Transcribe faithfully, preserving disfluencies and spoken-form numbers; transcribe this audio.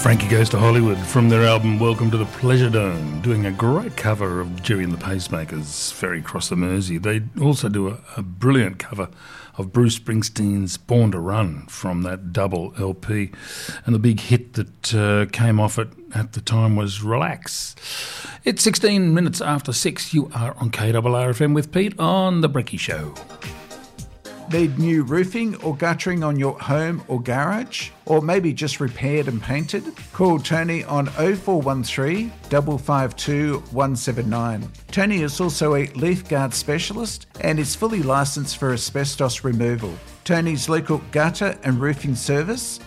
Frankie Goes to Hollywood from their album Welcome to the Pleasure Dome, doing a great cover of Jerry and the Pacemakers' Ferry Across the Mersey. They also do a, a brilliant cover of Bruce Springsteen's Born to Run from that double L P. And the big hit that uh, came off it at the time was Relax. It's sixteen minutes after six. You are on K R R F M with Pete on The Brekkie Show. Need new roofing or guttering on your home or garage? Or maybe just repaired and painted? Call Tony on oh four one three, five five two, one seven nine. Tony is also a leaf guard specialist and is fully licensed for asbestos removal. Tony's local gutter and roofing service